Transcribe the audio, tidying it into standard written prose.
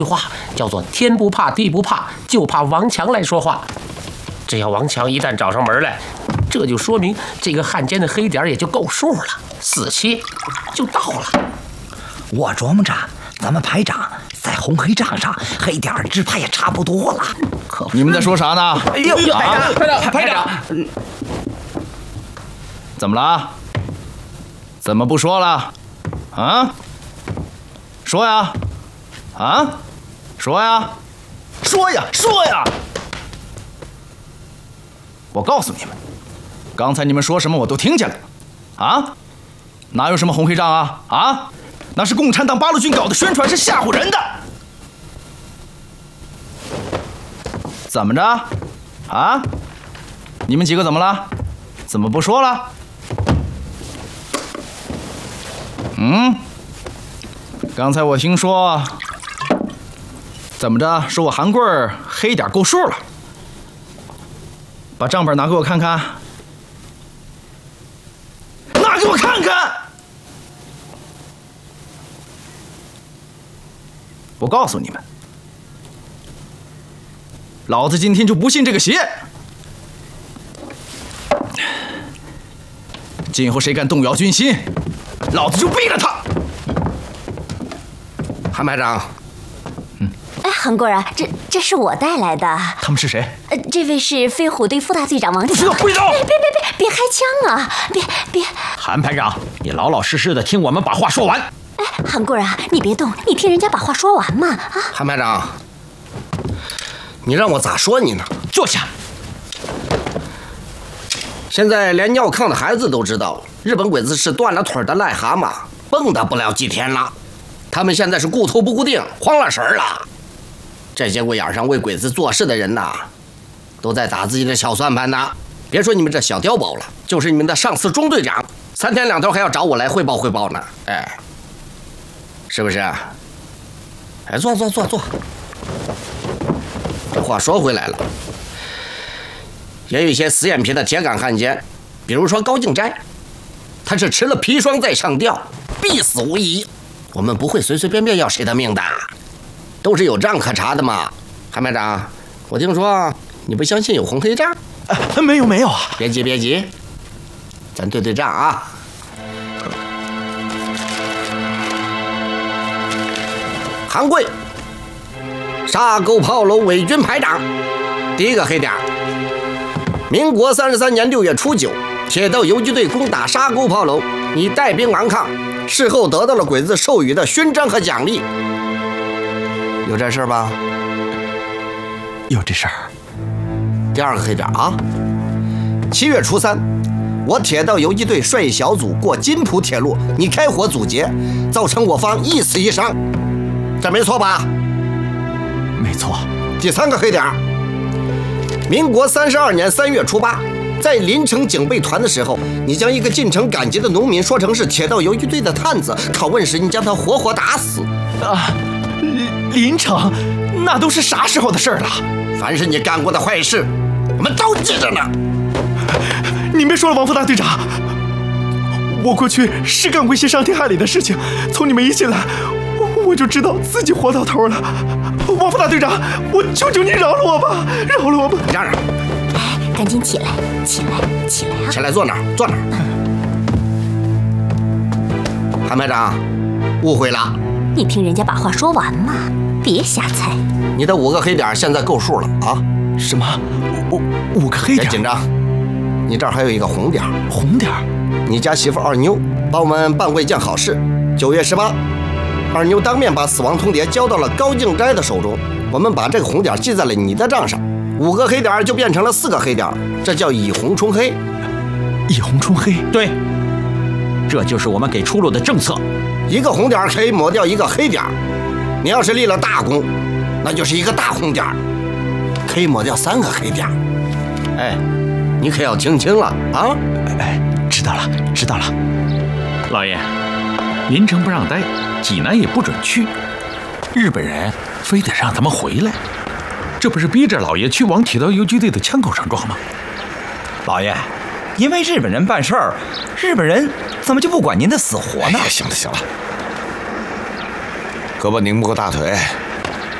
话叫做天不怕地不怕，就怕王强来说话。只要王强一旦找上门来，这就说明这个汉奸的黑点也就够数了，死期就到了。 我琢磨着，咱们排长在红黑账上黑点只怕也差不多了。 你们在说啥呢？ 哎呦， 排长， 怎么了？怎么不说了？啊？说呀！啊？说呀！说呀！说呀！我告诉你们，刚才你们说什么我都听见了。啊？哪有什么红黑账啊？啊？那是共产党八路军搞的宣传，是吓唬人的。怎么着？啊？你们几个怎么了？怎么不说了？刚才我听说，怎么着？说我韩贵儿黑点够数了。把账本拿给我看看，拿给我看看！我告诉你们，老子今天就不信这个邪！今后谁敢动摇军心，老子就毙了他！ 韩排长， 哎，韩贵啊，这是我带来的。 他们是谁？ 这位是飞虎队副大队长王强。 不许动！ 别开枪啊！别！ 韩排长，你老老实实的听我们把话说完。 哎，韩贵啊，你别动，你听人家把话说完嘛！啊， 韩排长，你让我咋说你呢？ 坐下。 现在连尿炕的孩子都知道，日本鬼子是断了腿的癞蛤蟆，蹦跶不了几天了。他们现在是顾头不顾腚，慌了神了。这节骨眼上为鬼子做事的人呐，都在打自己的小算盘呢。别说你们这小碉堡了，就是你们的上司中队长，3天2头还要找我来汇报呢。哎，是不是？哎，坐。这话说回来了，也有一些死眼皮的铁杆汉奸，比如说高敬斋，他是吃了砒霜再上吊，必死无疑。我们不会随随便便要谁的命的，都是有账可查的嘛。韩排长，我听说你不相信有红黑账？ 没有啊！ 别急，咱对账啊。韩贵，沙沟炮楼伪军排长，第一个黑点。民国33年6月初9，铁道游击队攻打沙沟炮楼，你带兵顽抗，事后得到了鬼子授予的勋章和奖励。有这事吧？ 有这事儿。 第二个黑点啊，7月初3，我铁道游击队率小组过金浦铁路，你开火阻截，造成我方1死1伤，这没错吧？ 没错。 第三个黑点，民国32年3月初8，在临城警备团的时候，你将一个进城赶集的农民说成是铁道游击队的探子，拷问时你将他活活打死。 临城，那都是啥时候的事了？ 凡是你干过的坏事，我们都记着呢。 你别说了，王副大队长，我过去是干过一些伤天害理的事情，从你们一进来，我就知道自己活到头了。王副大队长，我求求你饶了我吧，饶了我吧！ 让让， 哎，赶紧起来啊！ 起来，坐哪儿？韩排长，误会了。 你听人家把话说完嘛，别瞎猜。 你的5个黑点现在够数了啊！ 什么？5个黑点？ 别紧张，你这儿还有一个红点。 红点？ 你家媳妇二妞帮我们办过一件好事。9月18，二妞当面把死亡通牒交到了高敬斋的手中，我们把这个红点记在了你的账上，5个黑点就变成了4个黑点，这叫以红冲黑。 以红冲黑？ 对，这就是我们给出路的政策。 1个红点可以抹掉1个黑点，你要是立了大功，那就是1个大红点，可以抹掉3个黑点。哎，你可要听清了啊！ 哎，知道了。 老爷，临城不让待，济南也不准去，日本人非得让咱们回来，这不是逼着老爷去往铁道游击队的枪口上撞吗？ 老爷，因为日本人办事儿，日本人怎么就不管您的死活呢？ 行了，胳膊拧不过大腿，